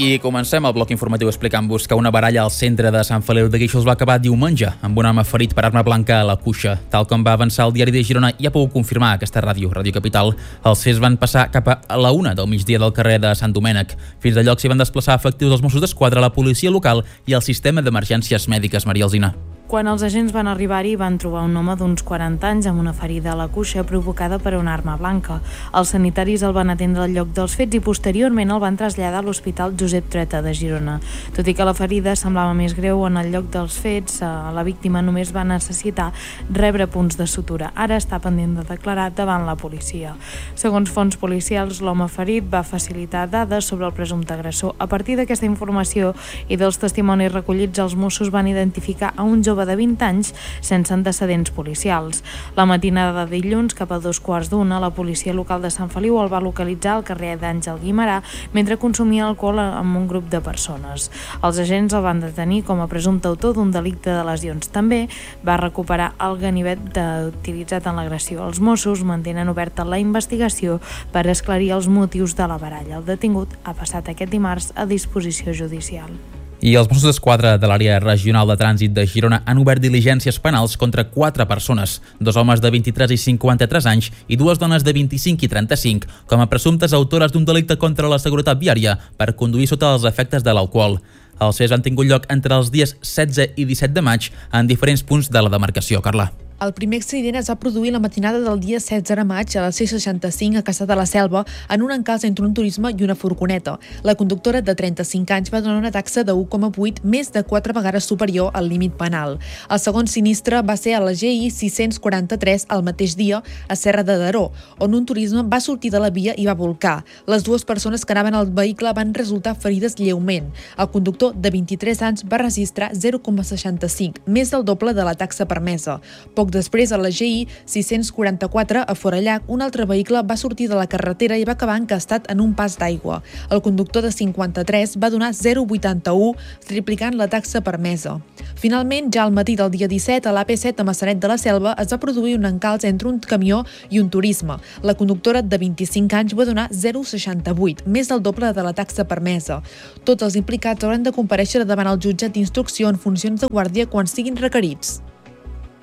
I comencem el bloc informatiu explicant-vos que una baralla al centre de Sant Feliu de Guíxols va acabar diumenge amb un home ferit per arma blanca a la cuixa. Tal com va avançar el diari de Girona i ha pogut confirmar aquesta ràdio Capital, els fets van passar cap a la 1 del migdia del carrer de Sant Domènec. Fins al lloc s'hi van desplaçar efectius dels Mossos d'Esquadra, la policia local i el sistema d'emergències mèdiques. Maria Alsina. Quan els agents van arribar-hi van trobar un home d'uns 40 anys amb una ferida a la cuixa provocada per una arma blanca. Els sanitaris el van atendre al lloc dels fets i posteriorment el van traslladar a l'Hospital Josep Trueta de Girona. Tot i que la ferida semblava més greu, en el lloc dels fets la víctima només va necessitar rebre punts de sutura. Ara està pendent de declarar davant la policia. Segons fonts policials, l'home ferit va facilitar dades sobre el presumpte agressor. A partir d'aquesta informació i dels testimonis recollits, els Mossos van identificar a un jove de 20 anys sense antecedents policials. La matinada de dilluns, cap a 2:15, la policia local de Sant Feliu el va localitzar al carrer d'Àngel Guimerà mentre consumia alcohol amb un grup de persones. Els agents el van detenir com a presumpte autor d'un delicte de lesions. També va recuperar el ganivet utilitzat en l'agressió. Els Mossos mantenen oberta la investigació per esclarir els motius de la baralla. El detingut ha passat aquest dimarts a disposició judicial. I els Mossos d'Esquadra de l'àrea regional de trànsit de Girona han obert diligències penals contra 4 persones, 2 homes de 23 i 53 anys i 2 dones de 25 i 35, com a presumptes autores d'un delicte contra la seguretat viària per conduir sota els efectes de l'alcohol. Els fets han tingut lloc entre els dies 16 i 17 de maig en diferents punts de la demarcació. Carla. El primer accident es va produir la matinada del dia 16 de maig a la C65 a Caçà de la Selva en un encalç entre un turisme i una furgoneta. La conductora de 35 anys va donar una taxa de 1,8, més de 4 vegades superior al límit penal. El segon sinistre va ser a la GI 643 el mateix dia a Serra de Daró, on un turisme va sortir de la via i va volcar. Les dues persones que anaven al vehicle van resultar ferides lleument. El conductor de 23 anys va registrar 0,65, més del doble de la taxa permesa. Poc després, a la GI 644, a Forallac, un altre vehicle va sortir de la carretera i va acabar encastat en un pas d'aigua. El conductor de 53 va donar 0,81, triplicant la taxa permesa. Finalment, ja al matí del dia 17, a l'AP7 a Massanet de la Selva es va produir un encalç entre un camió i un turisme. La conductora de 25 anys va donar 0,68, més del doble de la taxa permesa. Tots els implicats hauran de comparèixer davant el jutjat d'instrucció en funcions de guàrdia quan siguin requerits.